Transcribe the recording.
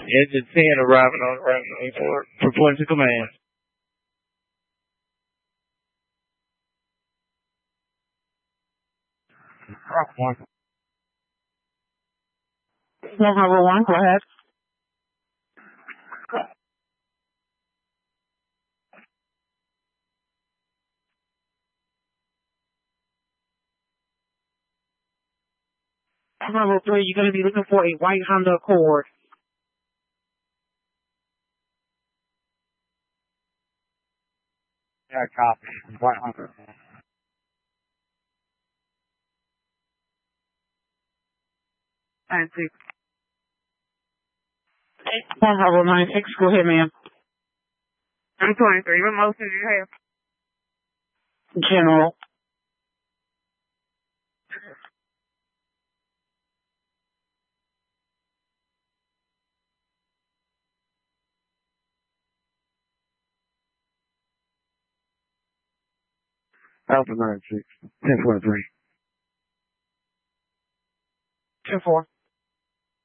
Engine 10 arriving on runway 4. Reporting to command. Number 1, go ahead. Number 3, you're going to be looking for a white Honda Accord. Yeah, copy. White Honda. And 6. 196, go ahead, ma'am. I'm 23. What motion do you have? General. Alpha 96. 1043. 2-4.